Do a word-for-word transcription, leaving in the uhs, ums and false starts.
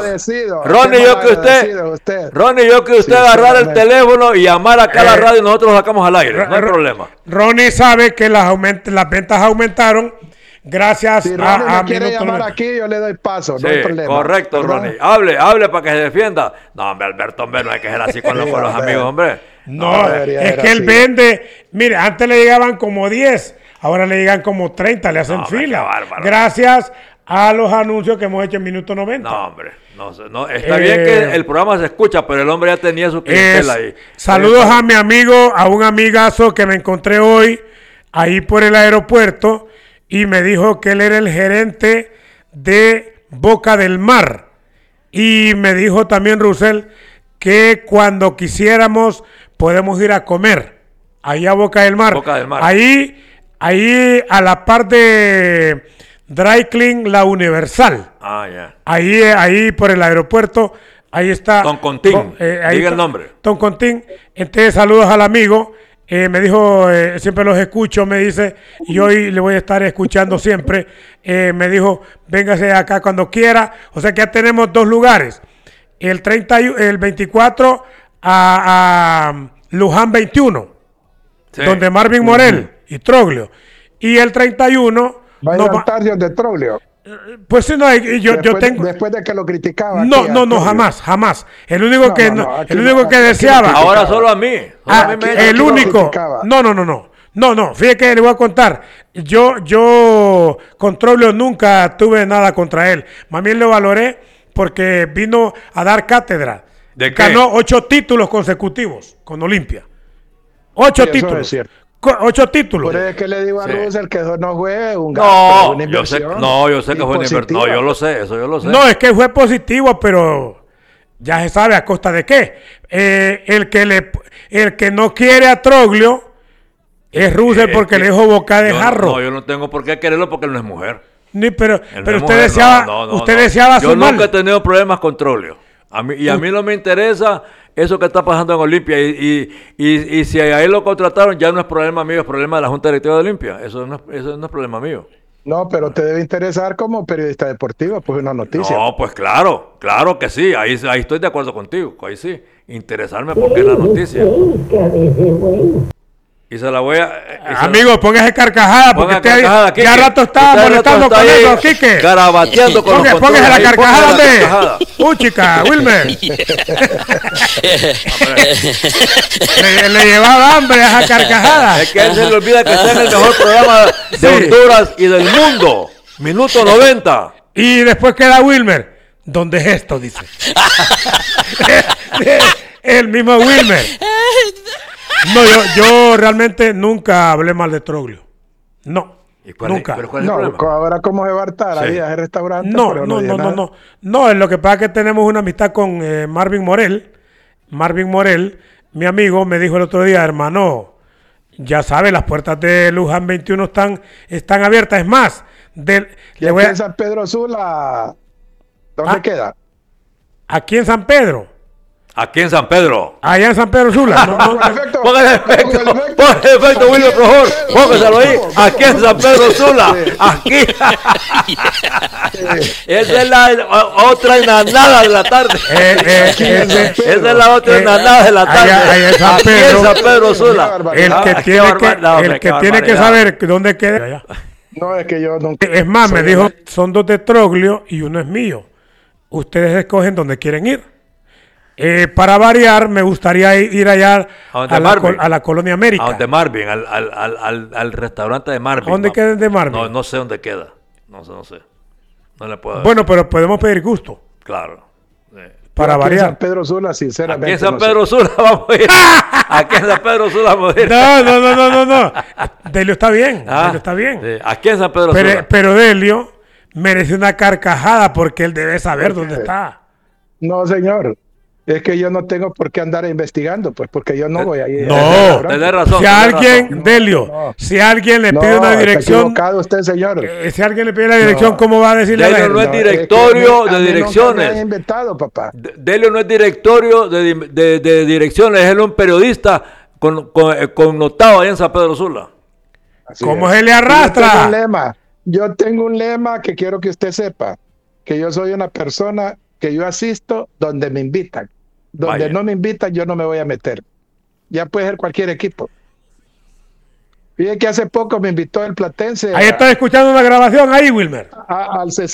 Ronnie, yo que usted, usted. Ronnie, yo que usted sí, agarrar el teléfono y llamar acá a la radio y nosotros lo sacamos al aire, no hay problema. Ronnie sabe que las, aument las ventas aumentaron gracias si a... Si Ronnie me quiere llamar noventa. Aquí, yo le doy paso, sí, no hay problema. Correcto, ¿verdad? Ronnie. Hable, hable para que se defienda. No, hombre, Alberto, hombre, no hay que ser así con, los, con los amigos, hombre. No, no es que él así. Vende... Mire, antes le llegaban como diez, ahora le llegan como treinta, le hacen no, fila. Hombre, gracias a los anuncios que hemos hecho en Minuto noventa. No, hombre, no, no está eh, bien que el programa se escucha, pero el hombre ya tenía su clientela ahí. Saludos a mi amigo, a un amigazo que me encontré hoy ahí por el aeropuerto y me dijo que él era el gerente de Boca del Mar. Y me dijo también, Russell, que cuando quisiéramos podemos ir a comer ahí a Boca del Mar. Boca del Mar. Ahí, ahí a la par de Dry Clean La Universal. Ah, ya. Yeah. Ahí, ahí por el aeropuerto, ahí está. Toncontín, eh, ahí diga el nombre. Toncontín. Entonces, saludos al amigo. Eh, me dijo, eh, siempre los escucho, me dice, y hoy le voy a estar escuchando siempre. Eh, me dijo, véngase acá cuando quiera. O sea que ya tenemos dos lugares. El, treinta, el veinticuatro a, a Luján veintiuno, sí. Donde Marvin Morel uh-huh. y Troglio. Y el treinta y uno... Va a ir al Tardios de Troglio. Pues sí, no, yo, después, yo tengo... Después de que lo criticaba. No, no, no, jamás, jamás. El único no, que, no, no, el único no, que deseaba... Ahora solo a mí. Solo ah, a mí me el único... No, no, no, no. No, no, fíjate que le voy a contar. Yo, yo, con Troglio nunca tuve nada contra él. Más bien lo valoré porque vino a dar cátedra. ¿De qué? Ganó ocho títulos consecutivos con Olimpia. Ocho sí, títulos. Ocho títulos. Por eso es que le digo a sí. Russell que eso no fue un gasto, no, una yo sé, no, yo sé que fue una inversión. No, yo lo sé, eso yo lo sé. No, es que fue positivo, pero ya se sabe a costa de qué. Eh, el que le, el que no quiere a Troglio es Russell eh, porque eh, le dijo boca de jarro. No, no, yo no tengo por qué quererlo porque él no es mujer. Ni, pero él pero no usted mujer, deseaba, no, no, usted no. deseaba Yo su nunca mal. he tenido problemas con Troglio. A mí, y a mí no me interesa eso que está pasando en Olimpia. Y, y, y, y si a él lo contrataron, ya no es problema mío, es problema de la Junta Directiva de Olimpia. Eso no, eso no es problema mío. No, pero te debe interesar como periodista deportivo, pues una noticia. No, pues claro, claro que sí. Ahí, ahí estoy de acuerdo contigo. Ahí sí. Interesarme porque es la noticia. Y se la voy a... Amigo, póngase carcajada, porque usted carcajada, ya rato estaba molestando con eso, Quique. Garabateando con Póngase, los póngase la carcajada, de... Uh, chica, Wilmer. le, le llevaba hambre a esa carcajada. Es que a él se le olvida que está en el mejor programa de sí. Honduras y del mundo. Minuto noventa. Y después queda Wilmer. ¿Dónde es esto? Dice. El mismo Wilmer. No, yo, yo realmente nunca hablé mal de Troglio. No, nunca. Es, ¿cuál es no, el ahora cómo se va a hartar sí. ahí a ese restaurante. No, no, no, no, no, no. No, lo que pasa es que tenemos una amistad con eh, Marvin Morel. Marvin Morel, mi amigo, me dijo el otro día, hermano, ya sabes, las puertas de Luján veintiuno están, están abiertas. Es más, de, le voy a... en San Pedro Sula, ¿dónde ah, queda? Aquí en San Pedro. Aquí en San Pedro. Allá en San Pedro Sula. No, no, perfecto. Póngale efecto. Póngale efecto, Wilmer, por favor. Póngaselo ahí. Aquí en San Pedro Sula. Aquí. Esa es la otra enanada de la tarde. Eh, eh, ese, Esa es la otra eh, enanada de la tarde. Allá, allá en San Aquí Pedro, en San Pedro Sula. El que ah, tiene que, no, el que, tiene que saber dónde queda. No, es que yo nunca. Es más, me dijo, son dos de Troglio y uno es mío. Ustedes escogen dónde quieren ir. Eh, para variar, me gustaría ir allá a, a, la, a la Colonia América. A donde Marvin, al, al, al, al restaurante de Marvin. ¿A dónde no, queda el de Marvin? No, no sé dónde queda. No sé, no sé. No le puedo bueno, pero podemos pedir gusto. Claro. Sí. Para aquí variar. En San Pedro Sula, sinceramente. Aquí en San no Pedro sé. Sula vamos a ir. Aquí en San Pedro Sula vamos a ir. No, no, no, no, no. no. Delio está bien. Ah, Delio está bien. Sí. Aquí en San Pedro pero, Sula. Pero Delio merece una carcajada porque él debe saber dónde está. No, señor. Es que yo no tengo por qué andar investigando, pues, porque yo no voy a ir. No, tenés razón. Si alguien, razón. Delio, no, no. si alguien le pide no, una dirección. Está equivocado usted, señor. Eh, si alguien le pide la dirección, no. ¿cómo va a decirle Delio a él? no es directorio es que, de direcciones. Me inventado, papá. Delio no es directorio de, de, de direcciones, él es un periodista con, con, connotado ahí en San Pedro Sula. Así ¿Cómo es. se le arrastra? Yo tengo un lema. Yo tengo un lema que quiero que usted sepa, que yo soy una persona que yo asisto donde me invitan. Donde Vaya. no me invitan, yo no me voy a meter. Ya puede ser cualquier equipo. Fíjate que hace poco me invitó el Platense Ahí a- está escuchando una grabación ahí, Wilmer. a- al